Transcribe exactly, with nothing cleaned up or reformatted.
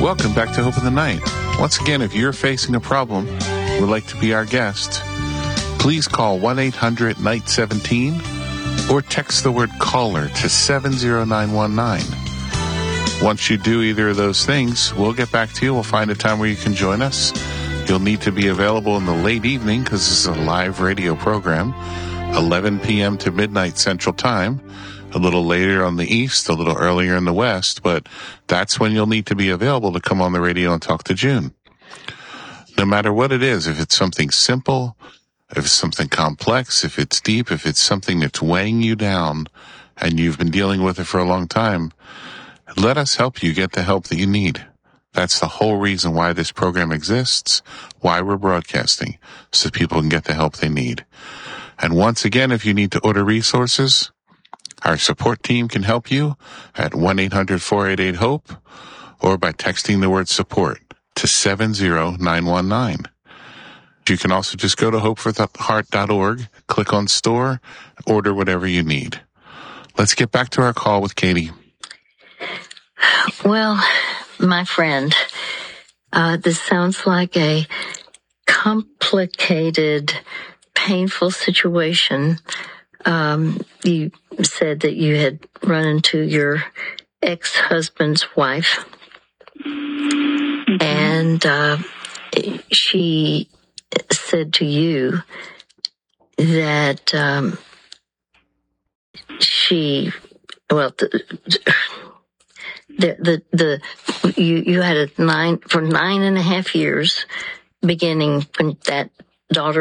Welcome back to Hope in the Night. Once again, if you're facing a problem and would like to be our guest, please call one eight hundred night seventeen or text the word caller to seven zero nine one nine. Once you do either of those things, we'll get back to you. We'll find a time where you can join us. You'll need to be available in the late evening because this is a live radio program, eleven p.m. to midnight Central Time. A little later on the East, a little earlier in the West, but that's when you'll need to be available to come on the radio and talk to June. No matter what it is, if it's something simple, if it's something complex, if it's deep, if it's something that's weighing you down and you've been dealing with it for a long time, let us help you get the help that you need. That's the whole reason why this program exists, why we're broadcasting, so people can get the help they need. And once again, if you need to order resources, our support team can help you at one eight hundred four eight eight HOPE or by texting the word support to seven zero nine one nine. You can also just go to hope for the heart dot org, click on store, order whatever you need. Let's get back to our call with Katie. Well, my friend, uh, this sounds like a complicated, painful situation. Um, you said that you had run into your ex-husband's wife, and uh, she said to you that um, she, well, the, the the the you you had a nine for nine and a half years, beginning when that daughter